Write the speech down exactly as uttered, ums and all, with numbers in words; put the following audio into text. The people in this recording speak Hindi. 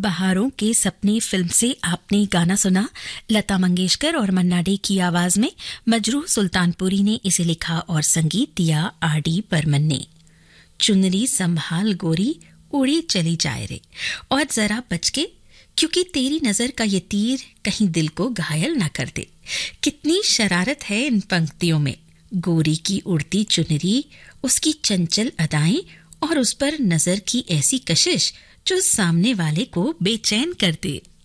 बहारों के सपने फिल्म से आपने गाना सुना। लता मंगेशकर और मन्ना डे की आवाज में मजरूह सुल्तानपुरी ने इसे लिखा और संगीत दिया आर डी बर्मन ने। चुनरी संभाल गोरी उड़ी चली जाए रे, और जरा बच के, क्योंकि तेरी नजर का ये तीर कहीं दिल को घायल न कर दे। कितनी शरारत है इन पंक्तियों में। गोरी की उड़ती चुनरी, उसकी चंचल अदाएं और उस पर नजर की ऐसी कशिश जो सामने वाले को बेचैन कर दे।